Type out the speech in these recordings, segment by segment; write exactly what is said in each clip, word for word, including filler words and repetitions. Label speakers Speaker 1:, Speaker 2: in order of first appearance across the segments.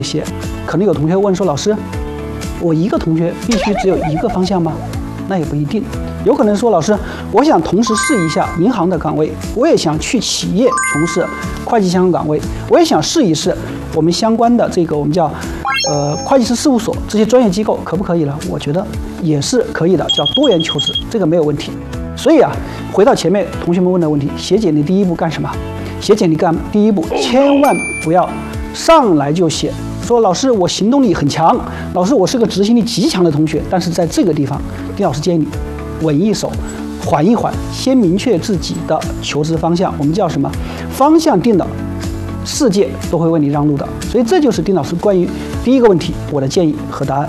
Speaker 1: 些。可能有同学问说，老师，我一个同学必须只有一个方向吗？那也不一定，有可能说，老师，我想同时试一下银行的岗位，我也想去企业从事会计相关岗位，我也想试一试我们相关的这个我们叫呃会计师事务所这些专业机构，可不可以呢？我觉得也是可以的，叫多元求职，这个没有问题。所以啊，回到前面同学们问的问题，写简历第一步干什么？写简历干第一步，千万不要上来就写说，老师我行动力很强，老师我是个执行力极强的同学。但是在这个地方，丁老师建议你稳一手，缓一缓，先明确自己的求职方向。我们叫什么？方向定了，世界都会为你让路的。所以这就是丁老师关于第一个问题我的建议和答案。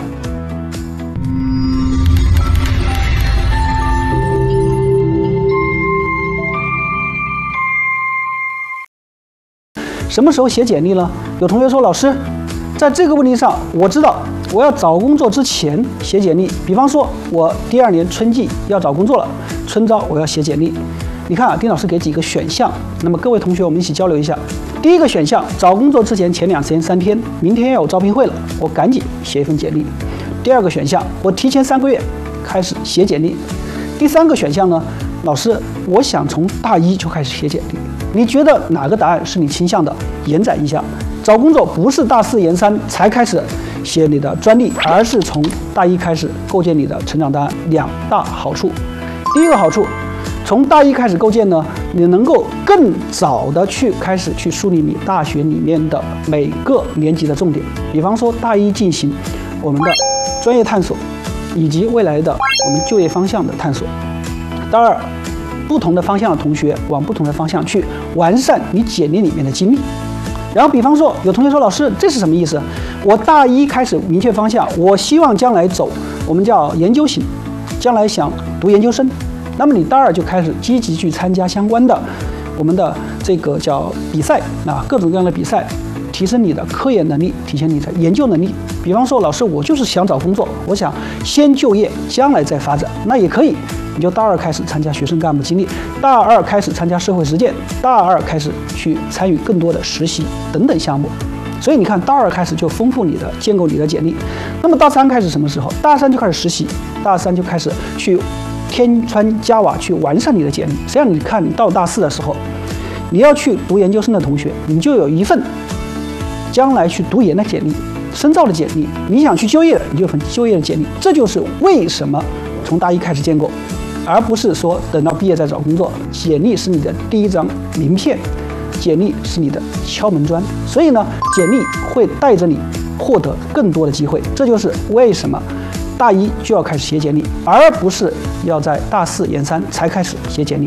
Speaker 1: 什么时候写简历呢？有同学说，老师，在这个问题上，我知道我要找工作之前写简历。比方说，我第二年春季要找工作了，春招我要写简历。你看啊，丁老师给几个选项，那么各位同学我们一起交流一下。第一个选项，找工作之前前两天三天，明天要有招聘会了，我赶紧写一份简历。第二个选项，我提前三个月开始写简历。第三个选项呢，老师，我想从大一就开始写简历。你觉得哪个答案是你倾向的？延展一下，找工作不是大四研三才开始写你的专利，而是从大一开始构建你的成长档案。两大好处，第一个好处，从大一开始构建呢，你能够更早的去开始去梳理你大学里面的每个年级的重点。比方说大一进行我们的专业探索，以及未来的我们就业方向的探索。第二，不同的方向的同学往不同的方向去完善你简历里面的经历。然后比方说有同学说，老师这是什么意思？我大一开始明确方向，我希望将来走我们叫研究型，将来想读研究生。那么你大二就开始积极去参加相关的我们的这个叫比赛啊，各种各样的比赛，提升你的科研能力，提升你的研究能力。比方说，老师我就是想找工作，我想先就业，将来再发展，那也可以。你就大二开始参加学生干部经历，大二开始参加社会实践，大二开始去参与更多的实习等等项目。所以你看，大二开始就丰富你的、建构你的简历。那么大三开始什么时候？大三就开始实习，大三就开始去添砖加瓦，去完善你的简历。实际上，你看你到大四的时候，你要去读研究生的同学，你就有一份将来去读研的简历、深造的简历；你想去就业的，你就有份就业的简历。这就是为什么从大一开始建构。而不是说等到毕业再找工作，简历是你的第一张名片，简历是你的敲门砖，所以呢，简历会带着你获得更多的机会。这就是为什么大一就要开始写简历，而不是要在大四研三才开始写简历。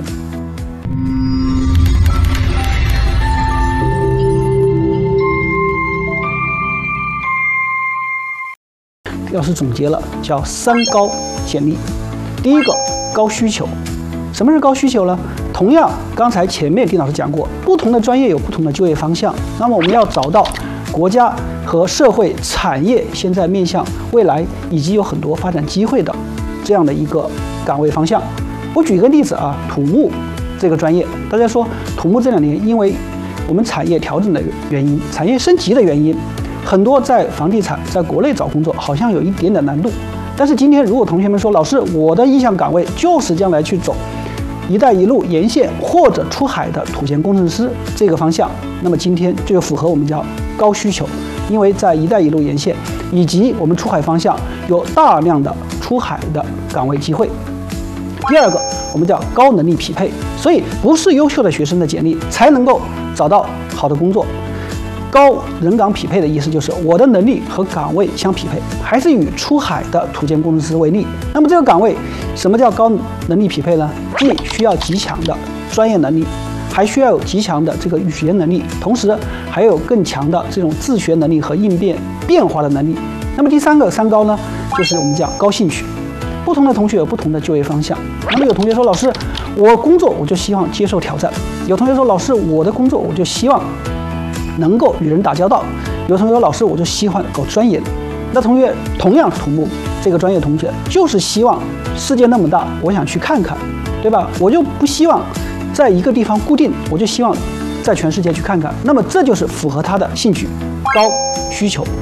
Speaker 1: 要是总结了，叫三高简历。第一个，高需求。什么是高需求呢？同样，刚才前面丁老师讲过，不同的专业有不同的就业方向。那么我们要找到国家和社会产业现在面向未来以及有很多发展机会的这样的一个岗位方向。我举一个例子啊，土木这个专业，大家说土木这两年因为我们产业调整的原因，产业升级的原因，很多在房地产在国内找工作好像有一点点难度。但是今天，如果同学们说，老师，我的意向岗位就是将来去走“一带一路”沿线或者出海的土建工程师这个方向，那么今天就符合我们叫高需求，因为在“一带一路”沿线以及我们出海方向有大量的出海的岗位机会。第二个，我们叫高能力匹配，所以不是优秀的学生的简历才能够找到好的工作。高人岗匹配的意思就是我的能力和岗位相匹配，还是以出海的土建工程师为例。那么这个岗位什么叫高能力匹配呢？既需要极强的专业能力，还需要有极强的这个语言能力，同时还有更强的这种自学能力和应变变化的能力。那么第三个三高呢，就是我们讲高兴趣。不同的同学有不同的就业方向。那么有同学说，老师，我工作我就希望接受挑战；有同学说，老师，我的工作我就希望能够与人打交道。有同学说，老师，我就喜欢搞钻研。那同学同样土木这个专业同学，就是希望世界那么大，我想去看看，对吧？我就不希望在一个地方固定，我就希望在全世界去看看。那么这就是符合他的兴趣，高需求。